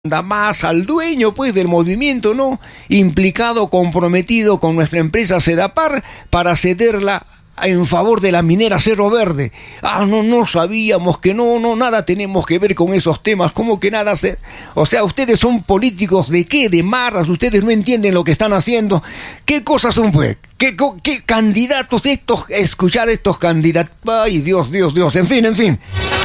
más al dueño pues del movimiento, ¿no? Implicado, comprometido con nuestra empresa Sedapar para cederla en favor de la minera Cerro Verde. No sabíamos que nada tenemos que ver con esos temas, como que nada se... O sea, ustedes son políticos ¿de qué? De marras, ustedes no entienden lo que están haciendo. ¿Qué cosas son pues? ¿Qué candidatos estos? Escuchar estos candidatos. Ay, Dios, en fin.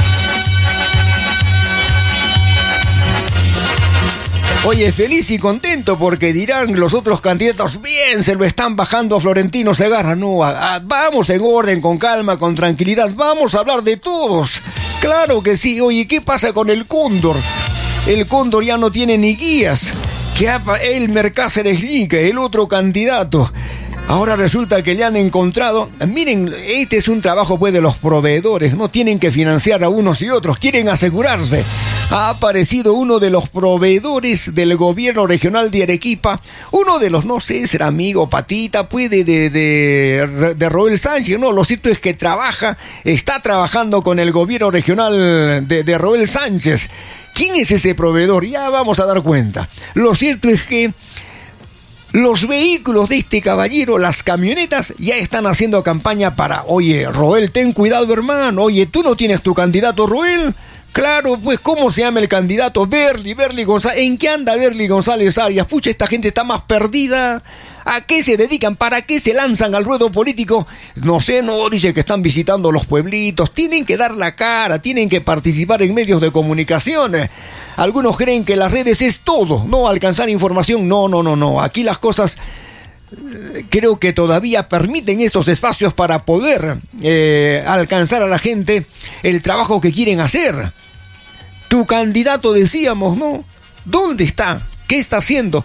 Oye, feliz y contento porque dirán los otros candidatos, bien, se lo están bajando a Florentino Segarra. No, vamos en orden, con calma, con tranquilidad, vamos a hablar de todos. Claro que sí. Oye, ¿qué pasa con el Cóndor? El Cóndor ya no tiene ni guías. Elmer Cáceres Llica, el otro candidato. Ahora resulta que le han encontrado... Miren, este es un trabajo pues de los proveedores, no tienen que financiar a unos y otros, quieren asegurarse. Ha aparecido uno de los proveedores del gobierno regional de Arequipa, uno de los, no sé, será amigo, patita, puede de Roel Sánchez, no, lo cierto es que está trabajando con el gobierno regional de Roel Sánchez. ¿Quién es ese proveedor? Ya vamos a dar cuenta. Lo cierto es que los vehículos de este caballero, las camionetas, ya están haciendo campaña para, oye, Roel, ten cuidado, hermano, oye, ¿tú no tienes tu candidato, Roel? Claro, pues, ¿cómo se llama el candidato? Berly González. ¿En qué anda Berly González Arias? Pucha, esta gente está más perdida. ¿A qué se dedican? ¿Para qué se lanzan al ruedo político? No sé, dice que están visitando los pueblitos. Tienen que dar la cara, tienen que participar en medios de comunicación. Algunos creen que las redes es todo, no alcanzar información. No. Aquí las cosas creo que todavía permiten estos espacios para poder alcanzar a la gente el trabajo que quieren hacer. Tu candidato, decíamos, ¿no? ¿Dónde está? ¿Qué está haciendo?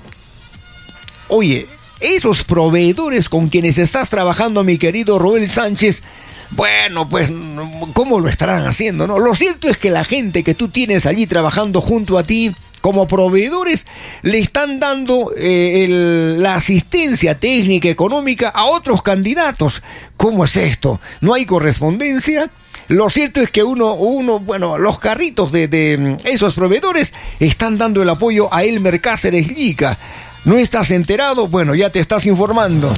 Oye, esos proveedores con quienes estás trabajando, mi querido Roel Sánchez, bueno, pues, ¿cómo lo estarán haciendo, no? Lo cierto es que la gente que tú tienes allí trabajando junto a ti, como proveedores, le están dando la asistencia técnica, económica a otros candidatos. ¿Cómo es esto? ¿No hay correspondencia? Lo cierto es que los carritos de esos proveedores están dando el apoyo a Elmer Cáceres Llica. ¿No estás enterado? Bueno, ya te estás informando.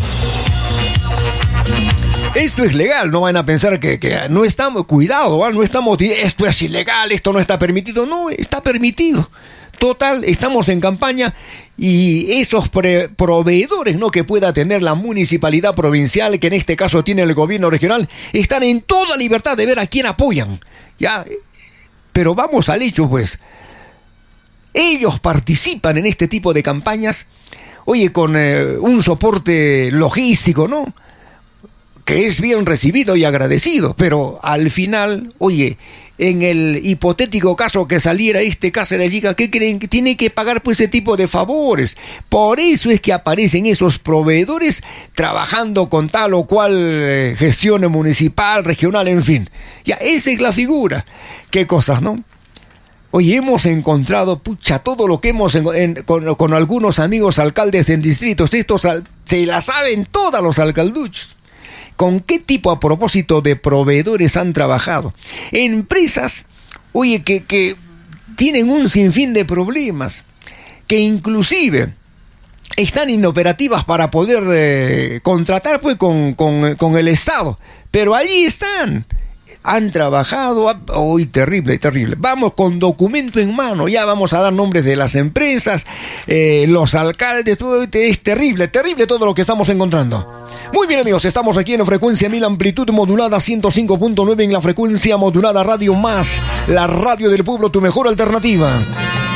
Esto es legal, no van a pensar que no estamos, cuidado, no estamos, esto es ilegal, esto no está permitido. No, está permitido. Total, estamos en campaña y esos proveedores, ¿no?, que pueda tener la municipalidad provincial, que en este caso tiene el gobierno regional, están en toda libertad de ver a quién apoyan. Ya, pero vamos al hecho, pues. Ellos participan en este tipo de campañas, oye, con un soporte logístico, ¿no?, que es bien recibido y agradecido, pero al final, oye, en el hipotético caso que saliera este Cáceres Llica, ¿qué creen? Que tiene que pagar pues ese tipo de favores. Por eso es que aparecen esos proveedores trabajando con tal o cual gestión municipal, regional, en fin. Ya, esa es la figura. ¿Qué cosas, no? Oye, hemos encontrado, todo lo que hemos con algunos amigos alcaldes en distritos, estos se la saben todas los alcalduchos. ¿Con qué tipo, a propósito de proveedores, han trabajado? Empresas, oye, que tienen un sinfín de problemas, que inclusive están inoperativas para poder contratar pues con el Estado, pero allí están. Han trabajado, hoy terrible. Vamos con documento en mano, ya vamos a dar nombres de las empresas, los alcaldes, es terrible todo lo que estamos encontrando. Muy bien, amigos, estamos aquí en la frecuencia 1000 amplitud modulada 105.9 en la frecuencia modulada Radio Más, la radio del pueblo, tu mejor alternativa.